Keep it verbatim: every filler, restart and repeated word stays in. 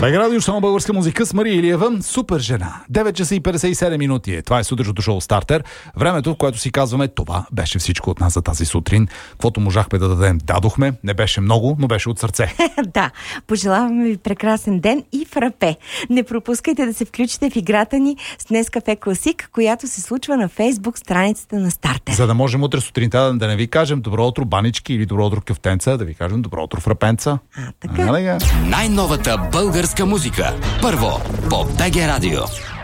Бега радио, само българска музика с Мария Илиева. Супер жена. девет часа и петдесет и седем минути. Това е сутрешното шоу Стартер. Времето, в което си казваме, това беше всичко от нас за тази сутрин. Каквото можахме да дадем, дадохме. Не беше много, но беше от сърце. Да, пожелаваме ви прекрасен ден и фрапе. Не пропускайте да се включите в играта ни с Нескафе Класик, която се случва на Фейсбук страницата на Стартер. За да можем утре сутринта да не ви кажем добро утро банички или добро утро кюфтенца, да ви кажем добро утро фрапенца. А, така. Най-новата българска музика. Първо по БГ Радио.